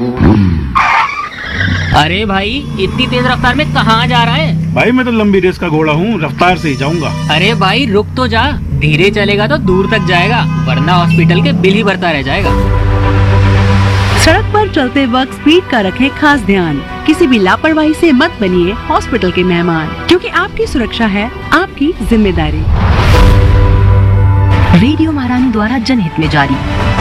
अरे भाई, इतनी तेज रफ्तार में कहाँ जा रहा है? भाई मैं तो लंबी रेस का घोड़ा हूँ, रफ्तार से ही जाऊंगा। अरे भाई रुक तो जा, धीरे चलेगा तो दूर तक जाएगा, वरना हॉस्पिटल के बिल ही भरता रह जाएगा। सड़क पर चलते वक्त स्पीड का रखें खास ध्यान। किसी भी लापरवाही से मत बनिए हॉस्पिटल के मेहमान, क्योंकि आपकी सुरक्षा है आपकी जिम्मेदारी। रेडियो महारानी द्वारा जनहित में जारी।